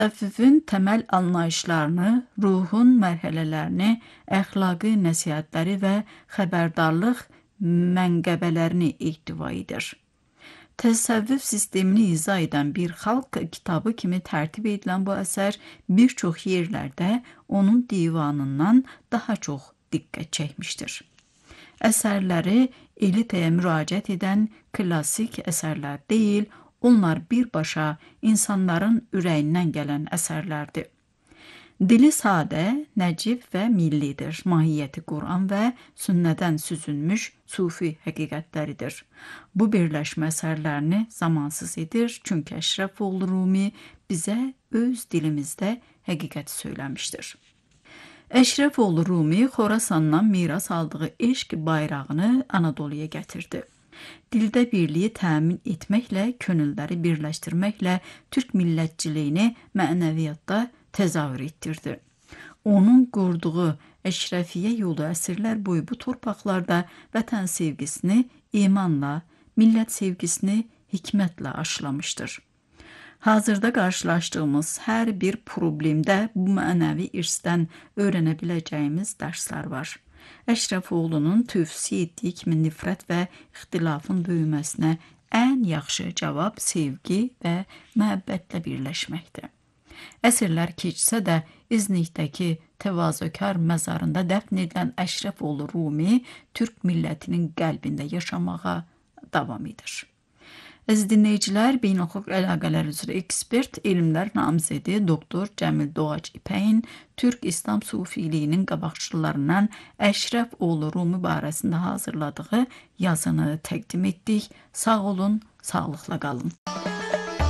Təsəvvüfün təməl anlayışlarını, ruhun mərhələlərini, əxlaqi nəsihətləri və xəbərdarlıq mənqəbələrini ehtiva edir. Təsəvvüf sistemini izah edən bir xalq kitabı kimi tərtib edilən bu əsər bir çox yerlərdə onun divanından daha çox diqqət çəkmişdir. Əsərləri elitaya müraciət edən klassik əsərlər deyil, onlar birbaşa insanların ürəyindən gələn əsərlərdir. Dili sadə, nəcib və millidir. Mahiyyəti Quran və sünnədən süzülmüş sufi həqiqətləridir. Bu birləşmə əsərlərini zamansız edir, çünki Əşrəfoğlu Rumi bizə öz dilimizdə həqiqəti söyləmişdir. Əşrəfoğlu Rumi Xorasandan miras aldığı eşq bayrağını Anadoluya gətirdi. Dildə birliyi təmin etməklə, könülləri birləşdirməklə türk millətçiliyini mənəviyyatda təzahür etdirdi. Onun qurduğu Əşrəfiyyə yolu əsrlər boyu bu torpaqlarda vətən sevgisini imanla, millət sevgisini hikmətlə aşılamışdır. Hazırda qarşılaşdığımız hər bir problemdə bu mənəvi irsdən öyrənə biləcəyimiz dərslər var. Əşrəfoğlunun tövsiyə etdiyi kimi nifrət və ixtilafın böyüməsinə ən yaxşı cavab sevgi və məhəbbətlə birləşməkdir. Əsrlər keçsə də İznikdəki təvazökar məzarında dəfn edilən Əşrəfoğlu Rumi türk millətinin qəlbində yaşamağa davam edir. Əziz dinləyicilər, beynəlxalq əlaqələr üzrə ekspert, elmlər namizədi Doktor Cəmil Doğac İpəyin Türk İslam sufiliyinin qabaqçılarından Əşrəfoğlu Rumi barəsində hazırladığı yazını təqdim etdik. Sağ olun, sağlıqla qalın.